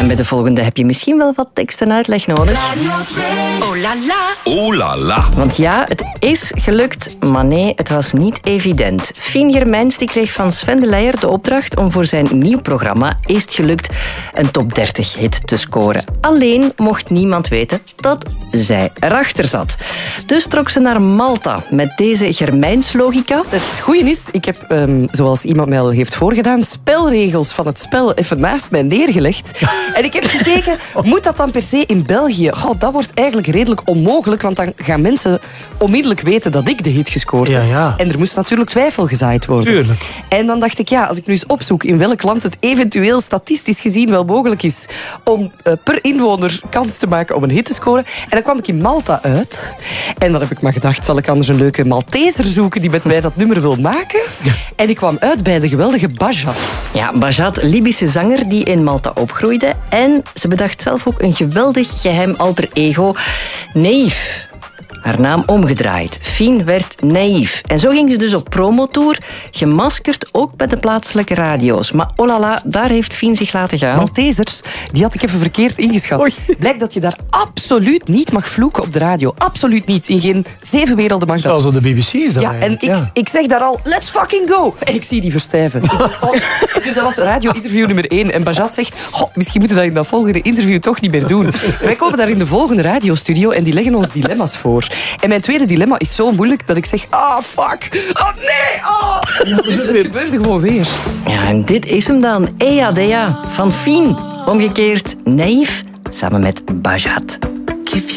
En bij de volgende heb je misschien wel wat tekst en uitleg nodig. Oh la la. Oh la la. Want ja, het is gelukt, maar nee, het was niet evident. Fien Germijns die kreeg van Sven de Leijer de opdracht om voor zijn nieuw programma Is het gelukt een top 30 hit te scoren. Alleen mocht niemand weten dat zij erachter zat. Dus trok ze naar Malta met deze Germijns-logica. Het goede is, ik heb, zoals iemand mij al heeft voorgedaan, spelregels van het spel even naast mij neergelegd. En ik heb gekeken, moet dat dan per se in België? Goh, dat wordt eigenlijk redelijk onmogelijk, want dan gaan mensen onmiddellijk weten dat ik de hit gescoord heb. Ja. En er moest natuurlijk twijfel gezaaid worden. Tuurlijk. En dan dacht ik, ja, als ik nu eens opzoek in welk land het eventueel statistisch gezien wel mogelijk is om per inwoner kans te maken om een hit te scoren. En dan kwam ik in Malta uit. En dan heb ik maar gedacht, zal ik anders een leuke Malteser zoeken die met mij dat nummer wil maken? En ik kwam uit bij de geweldige Bajat. Ja, Bajat, Libische zanger die in Malta opgroeide. En ze bedacht zelf ook een geweldig geheim alter ego, Naïef. Haar naam omgedraaid. Fien werd naïef. En zo ging ze dus op promotour, gemaskerd ook bij de plaatselijke radio's. Maar oh la la, daar heeft Fien zich laten gaan. Maltesers, die had ik even verkeerd ingeschat. Oei. Blijkt dat je daar absoluut niet mag vloeken op de radio. Absoluut niet. In geen 7 werelden mag dat. Zoals op de BBC is dat Ja, en ik zeg daar al, let's fucking go! En ik zie die verstijven. Dus dat was radio-interview nummer 1. En Bajat zegt, misschien moeten we dat in dat volgende interview toch niet meer doen. En wij komen daar in de volgende radiostudio en die leggen ons dilemma's voor. En mijn tweede dilemma is zo moeilijk dat ik zeg, fuck, nee, Dus het gebeurde gewoon weer. Ja, en dit is hem dan. Ea Dea van Fien. Omgekeerd naïef samen met Bajat.